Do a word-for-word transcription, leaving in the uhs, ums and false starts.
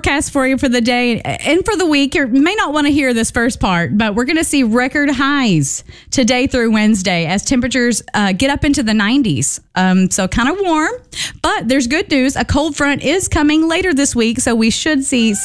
forecast for you for the day and for the week. You may not want to hear this first part, but we're going to see record highs today through Wednesday as temperatures uh, get up into the nineties. Um, so kind of warm, but there's good news. A cold front is coming later this week, so we should see